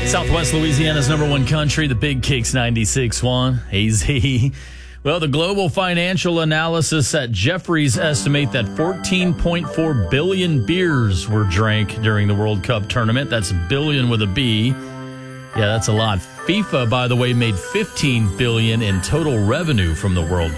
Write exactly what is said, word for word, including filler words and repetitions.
Southwest Louisiana's number one country, the Big Kicks ninety-six point one, A Z. Well, the global financial analysis at Jefferies estimate that fourteen point four billion beers were drank during the World Cup tournament. That's billion with a B. Yeah, that's a lot. FIFA, by the way, made fifteen billion dollars in total revenue from the World